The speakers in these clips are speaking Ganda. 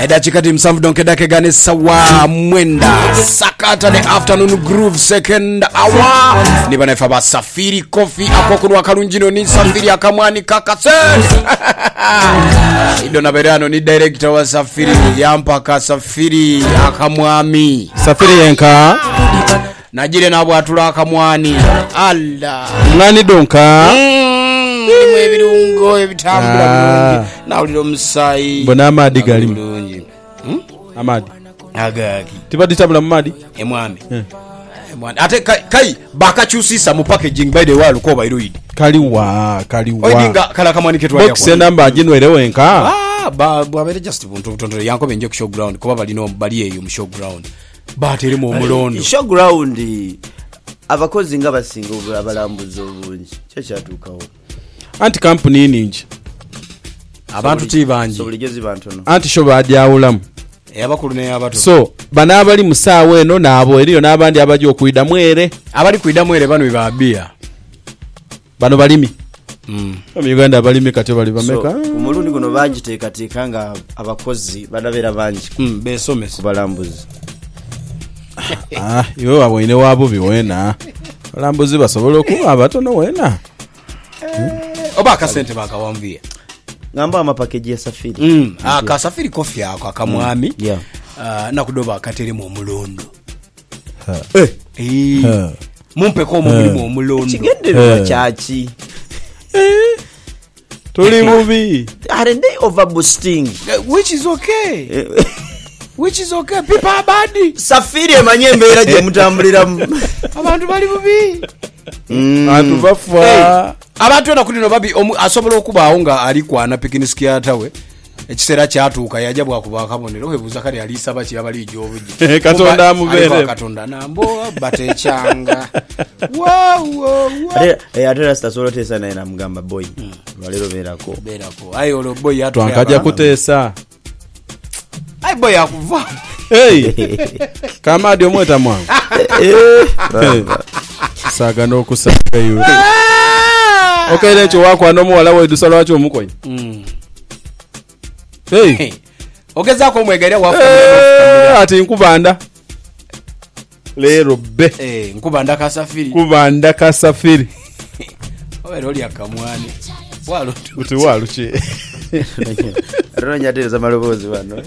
Edachikati msamvu donkedake gane sawa mwenda sakata the afternoon groove second hour ni bana faba Safiri Coffee akokuru wakalunjino ni Safiri akamwani kakase idona berano ni director wa Safiri yampaka Safiri akamwami Safiri yenka najire nabo atula akamwani alla mwani donka nimwe birungo ebitambula na uliro musai bona amadi galimu amadi agaki tibadi tabula mumadi emwami emwami ate kai bakachusisa mu packaging by the way lukoba iruidi kaliwa oyinga kala kamwani ketwa yako box namba ajinwere wenka ba bere just buntu yanko benje ku showground kuba bali no bali eyo mu showground bateri mu mulondo showground abakozi nga basinga abalambuzo obungi kyatukawo anti company ninji abantu tibanje sobuligezi bantono anti sho badyawulamu abakulu ne abato so bana abali musawe eno nabo eriyo nabandi abajo okuida mwere abali kuida mwere bano bibabia bano balimi mu Uganda balimi kati bali bameka umulundi guno bagiteekateeka nga abakozi badabera bangi besomesa kubalambuzi yo abone wabo biwena balambuzi basobola okuba abatono wena oba kasente bakawamvia ngamba amapakeji ya Safiri aka Safiri Coffee ako akamwami na kudoba akatere mu mulondo mumpe ko mu mulondo kigendera chachi tuli mubi are they overboosting which is okay people are bad Safiri emanyembe era je mutambulira abantu bali bubi abantu bafa abantu na kulino babi asobola okubawo nga alikwana pikinisi kyatawe ekisera kyatuuka yajabwa kuba kabonero webuza kali alisaba kyabali jobuji katonda amubere katonda nambo batechanga wow atera stasolo tesa na mugamba boy balero berako ayo lo boy atu akaja kutesa ay boy akuva kama dio mweta mwangu saga no kusaka yu okay lecho wako anomo wala wedusala wacho omukoyi ogeza ko mwegerya wafu ati nkubanda lero be nkubanda ka Safiri kubanda ka Safiri oero lya kamwani walo uti waluche ronya teza malobozi bano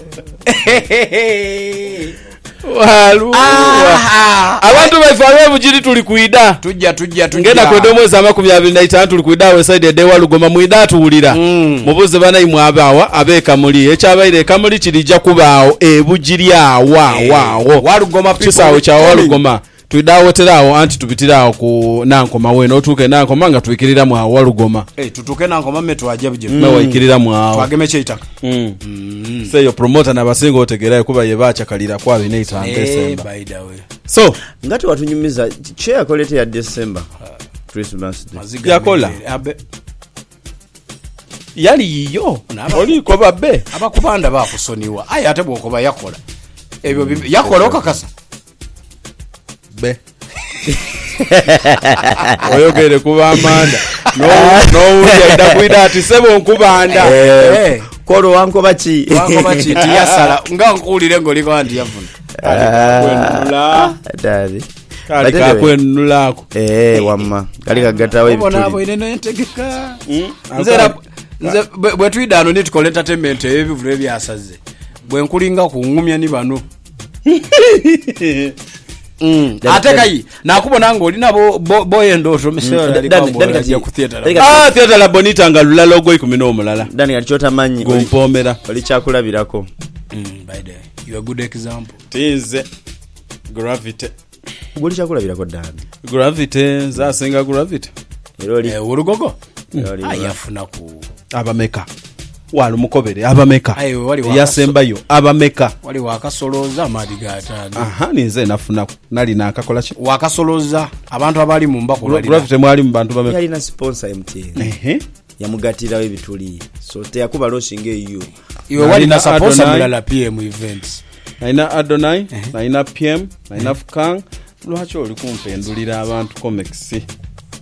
walu abantu baifawe bujiri tuli kuida tujja ngenda kwedomo za 2025 tuli kuida weside de walugoma muida tuulira mubuze bana imwe abawa abeka muri echabaire kamuli kirija kubaawo ebujiri awo walugoma pisawo cha walugoma tuidawo terawo anti tubitirawo ku nankoma weno otuke nankoma nga tuikirira mu walugoma tutuke nankoma meto ajabuje waikirira mu awo twagemeche itaka seyo promoter na basingo otegerayo kuba yebacha kalira kwa bineta December by the way so ngati watunyumiza chair kolete ya December Christmas ya kola yali yo oli ko babbe abakubanda bakusoniwa ayi ate bwokoba yakola ebyo yakola okakasa be oyogere kuba amanda no yaida kuida ati sebo nkubanda koro wanko bachi tiyasala nga nkulire ngoliko andi yavuna kwenula dadi kali kakwenulako wamma kali kagatawe bituli bonabo ineno entegeka nzera nze bwe twidano ni tukole entertainment ebivule byasaze bwe nkulinga kungumya ni bano atekayi nakubona ngo olina boy endoto misera alikwambona ku theater theater la bonita ngalula logo 10 omulala dani alichota manyi gompomera oli chakulabirako by the you a good example tize gravity guli chakulabirako dani gravity za singa gravity eroli urugogo ayafuna ku abameka wali mukobere abameka yasembayo abameka wali wakasoloza amadigata ninze nafuna nali nakakola ki wakasoloza abantu abali mu mbako bali gravity mwali mu bantu bameka yali na sponsor MTN yamugatirawo ebituli so teyakuba loshinga eyo iwe wali na sponsor mulala PM events naina Adonai naina PM naina Fukang lwaki oli kumpendulira abantu comics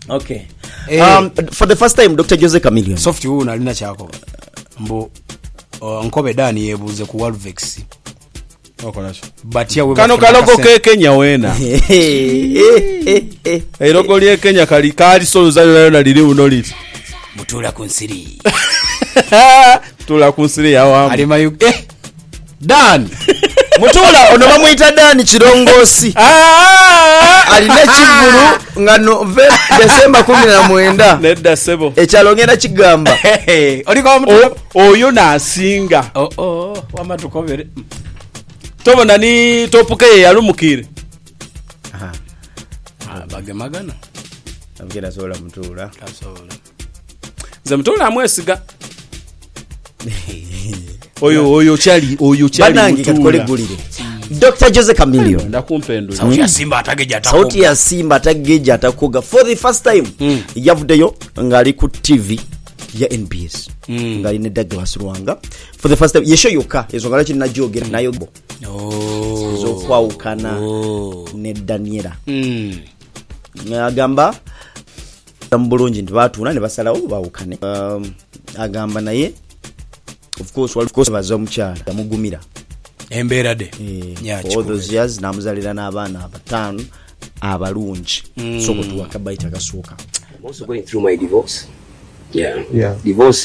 okay for the first time Dr. Jose Chameleone soft you nalina chako mbo Nkobe Dani yebuze ku Walvex okonacho batya we kano kalogo ke Kenya wena erogo lye Kenya kali soluza yona lili uno liti mutula ku nsiri tula ku nsiri yawa ali mayu Dan Mutula ono bamuyita Dani Kirongosi alina kivulu nga December 19 nedda sebo ekyalo ngenda kigamba oliko mutula oyo nasinga wamatukobere tobona ni topuke yalumukire bagemagana abigera sola Mutula asobola ze Mutula amwesiga oyo chali banangi katukole gulire Dr. Jose Chameleone ndakumpendo sauti ya Simba atageja sauti ya Simba atageja atakoga for the first time yavudeyo ngali ku TV ya NBS ngali ne Douglas Rwanga for the first time yesho yoka ezo ngala kina jogera nayo bo zo kwaukana ne Daniela agamba tambulungi ndibatuna ne basalawo bawukane agamba naye of course bazo mukyala amugumira embera de all those years namuzalira n'abaana abatano abalungi so kutuwa kabaita kasuka. I'm also going through my divorce. Divorce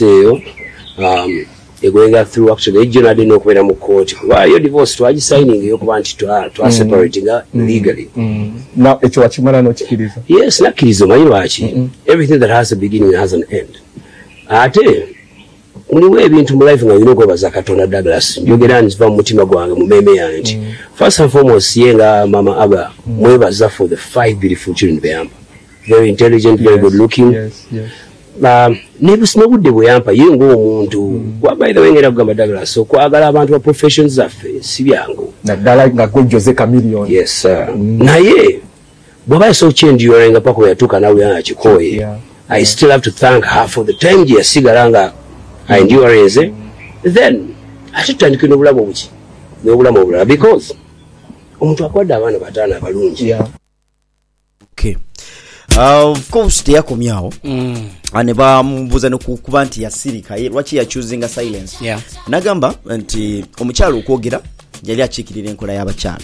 going through actually I didn't know when I'm court why your divorce to signing you want to separating legally now it's what you no chikiriza yes nakirizo manyi wachi everything that has a beginning has an end ate uliwe ebintu mu life nga yino kwebaza Katonda Douglas njogera nziva mu mutima gwange mu meme yange first and foremost yenga mama Aba mwebaza for the 5 beautiful children bayamba very intelligent very good looking nebusnobudde bweyampa yengo omuntu by the way ngera kugamba Douglas so kwagala abantu ba professions zaffe si byangu naddala nga gwe Jose Chameleone yes sir naye bwaba so change yorenga pako yatuka nawe yakikoye I still have to thank her for the time je yasigalanga endurance then atutandika n'obulamu buki n'obulamu obulala because omuntu akwadde abaana bataana abalungi okay of course yakomyawo ane bamubuza nokukuba nti yasirika lwaki ya choosing silence nagamba nti omukyalo okwogera yali achikirira enkola y'abakyala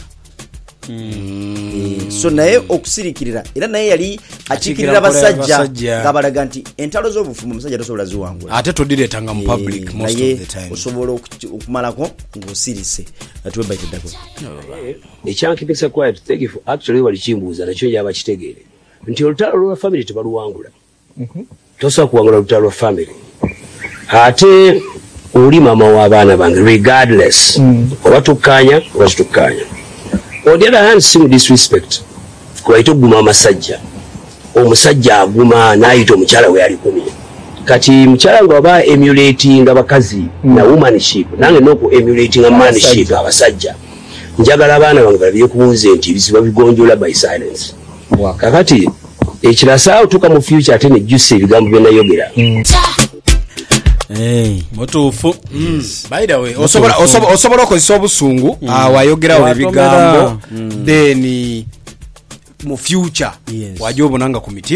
so naye okusirikirira era naye yali achikirira abasajja ngabalaga nti entalo z'obufumu omusajja tosobola ziwangula ate todiretanga mu public most of the time osobola okumalako ng'osirise atwebaiteddako ekyankipisa quiet thank you for actually wali kimbuuza nakyo yaba kitegeere nti olutalo lwa family tebaluwangula tosobola kuwangula olutalo lwa family ate oli mama w'abaana bange regardless oba tukkanya oba tutukkanya on the other hand sim disrespect kwaito guma amasajja omusajja aguma nayito omukyala we ali kumye kati mukyala ngo aba emulating abakazi na womanship nange noko emulating a manship abasajja njagala abaana bange bali kubuuze nti biziba bigonjola by silence kakati ekirasa tuka mu future ate ne juice ebigambo bye nayogera motufu by the way osobola okozesa obusungu wayogerawo ebigambo then mu future wajja obonanga ku mitima